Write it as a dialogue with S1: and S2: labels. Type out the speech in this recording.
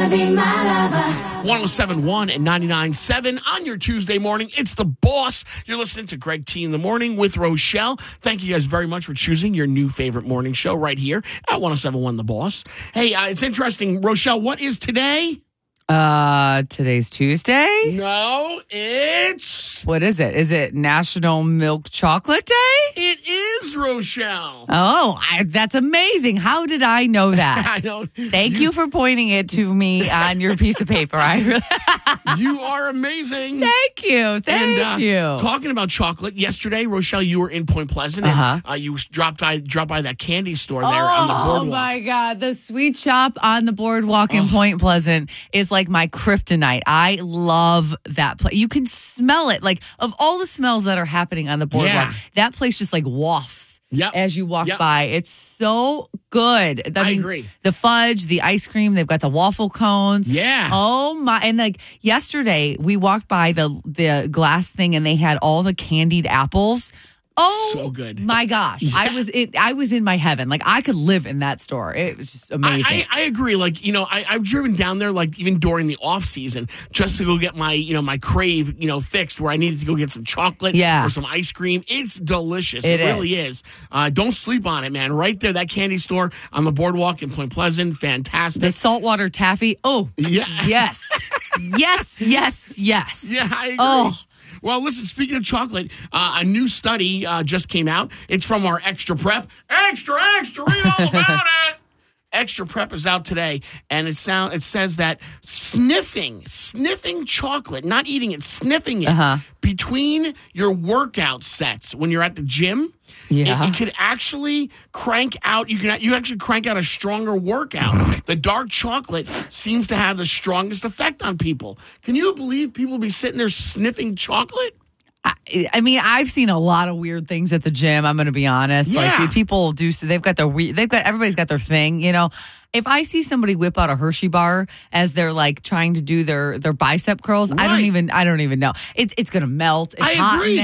S1: be my lover.
S2: 107.1 and 99.7 on your Tuesday morning. It's The Boss. You're listening to Greg T in the Morning with Rochelle. Thank you guys very much for choosing your new favorite morning show right here at 107.1 The Boss. Hey, it's interesting. Rochelle, what is today?
S3: Today's Tuesday?
S2: No, it's...
S3: What is it? Is it National Milk Chocolate Day?
S2: It is, Rochelle.
S3: Oh, that's amazing. How did I know that?
S2: I know.
S3: Thank you for pointing it to me on your piece of paper.
S2: You are amazing.
S3: Thank you. Thank you.
S2: Talking about chocolate, yesterday, Rochelle, you were in Point Pleasant, and you dropped by that candy store there on the boardwalk.
S3: Oh, my God. The sweet shop on the boardwalk in Point Pleasant is like my kryptonite. I love that place. You can smell it. Like, of all the smells that are happening on the boardwalk, that place just like wafts as you walk by. It's so good. I mean,
S2: agree.
S3: The fudge, the ice cream, they've got the waffle cones.
S2: Yeah.
S3: Oh, my. And like yesterday, we walked by the glass thing and they had all the candied apples. Oh,
S2: so good.
S3: My gosh. Yeah. I was in my heaven. Like, I could live in that store. It was just amazing.
S2: I agree. Like, I've driven down there, like, even during the off season, just to go get my, my crave, fixed, where I needed to go get some chocolate or some ice cream. It's delicious. It really is. Don't sleep on it, man. Right there, that candy store on the boardwalk in Point Pleasant. Fantastic.
S3: The saltwater taffy. Oh,
S2: yeah.
S3: Yes. Yes.
S2: Yeah, I agree. Oh. Well, listen, speaking of chocolate, a new study just came out. It's from our Extra Prep. Extra, read all about it. Extra Prep is out today, and it says that sniffing chocolate, not eating it, sniffing it, between your workout sets when you're at the gym, it could actually crank out. You actually crank out a stronger workout. The dark chocolate seems to have the strongest effect on people. Can you believe people be sitting there sniffing chocolate?
S3: I mean, I've seen a lot of weird things at the gym. I'm going to be honest.
S2: Yeah.
S3: Like, people do. So everybody's got their thing. If I see somebody whip out a Hershey bar as they're like trying to do their bicep curls, I don't even know. It's going to melt. It's hot.
S2: I agree.